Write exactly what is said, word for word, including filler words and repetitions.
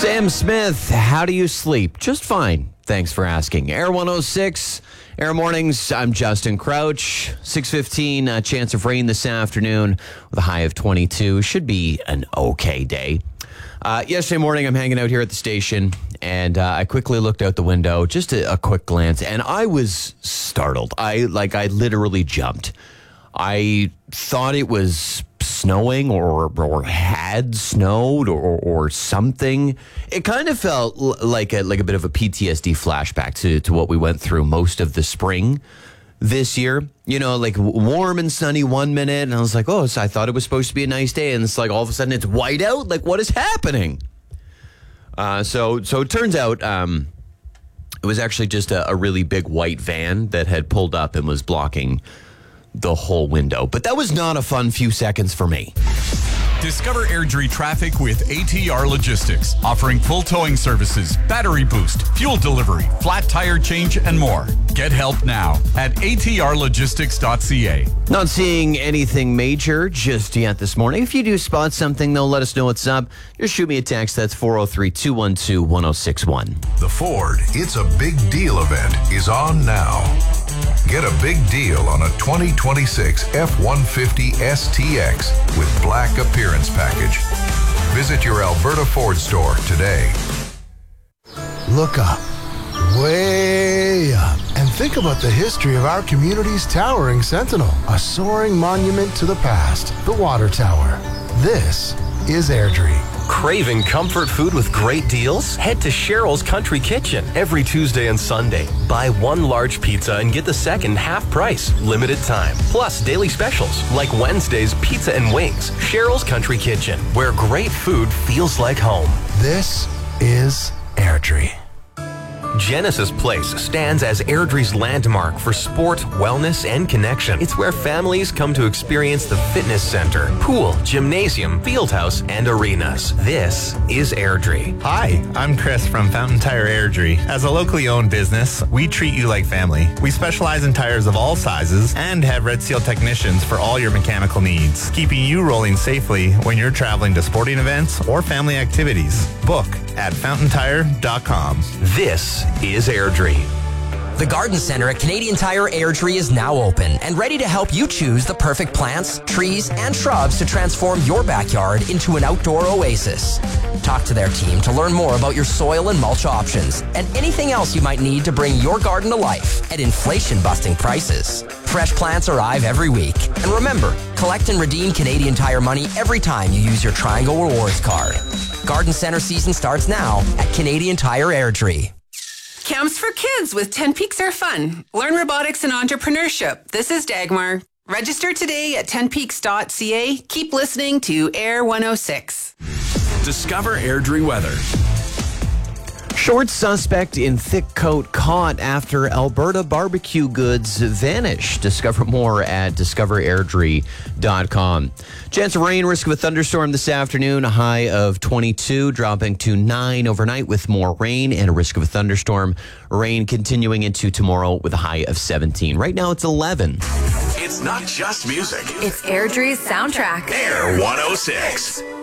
Sam Smith, how do you sleep? Just fine. Thanks for asking. Air one oh six, Air Mornings. I'm Justin Crouch. six fifteen, a chance of rain this afternoon with a high of twenty-two. Should be an okay day. Uh, yesterday morning, I'm hanging out here at the station, and uh, I quickly looked out the window, just a, a quick glance, and I was startled. I like I literally jumped. I thought it was snowing or or had snowed or or something. It kind of felt l- like a like a bit of a P T S D flashback to to what we went through most of the spring this year. You know, like warm and sunny one minute, and I was like, oh, so I thought it was supposed to be a nice day, and it's like all of a sudden it's white out. Like, what is happening? Uh, so so it turns out um, it was actually just a, a really big white van that had pulled up and was blocking the whole window. But that was not a fun few seconds for me. Discover Airdrie traffic with A T R Logistics, offering full towing services, battery boost, fuel delivery, flat tire change, and more. Get help now at A T R logistics dot C A. Not seeing anything major just yet this morning. If you do spot something, though, let us know what's up. Just shoot me a text. That's four oh three, two one two, one oh six one. The Ford It's a Big Deal event is on now. Get a big deal on a twenty twenty-six F one fifty S T X with black appearance package. Visit your Alberta Ford store today. Look up, way up, and think about the history of our community's towering sentinel, a soaring monument to the past, the Water Tower. This is Airdrie. Craving comfort food with great deals? Head to Cheryl's Country Kitchen every Tuesday and Sunday. Buy one large pizza and get the second half price. Limited time. Plus daily specials like Wednesday's pizza and wings. Cheryl's Country Kitchen, where great food feels like home. This is Airdrie. Genesis Place stands as Airdrie's landmark for sport, wellness, and connection. It's where families come to experience the fitness center, pool, gymnasium, fieldhouse, and arenas. This is Airdrie. Hi, I'm Chris from Fountain Tire Airdrie. As a locally owned business, we treat you like family. We specialize in tires of all sizes and have Red Seal technicians for all your mechanical needs, keeping you rolling safely when you're traveling to sporting events or family activities. Book at fountain tire dot com. This is Airdrie. The Garden Center at Canadian Tire Airdrie is now open and ready to help you choose the perfect plants, trees, and shrubs to transform your backyard into an outdoor oasis. Talk to their team to learn more about your soil and mulch options and anything else you might need to bring your garden to life at inflation-busting prices. Fresh plants arrive every week. And remember, collect and redeem Canadian Tire money every time you use your Triangle Rewards card. Garden Center season starts now at Canadian Tire Airdrie. Camps for kids with ten Peaks are fun. Learn robotics and entrepreneurship. This is Dagmar. Register today at ten peaks dot C A. Keep listening to Air one oh six. Discover Airdrie weather. Short suspect in thick coat caught after Alberta barbecue goods vanish. Discover more at discover airdrie dot com. Chance of rain, risk of a thunderstorm this afternoon, a high of twenty-two, dropping to nine overnight with more rain and a risk of a thunderstorm. Rain continuing into tomorrow with a high of seventeen. Right now it's eleven. It's not just music. It's Airdrie's soundtrack. Air one oh six.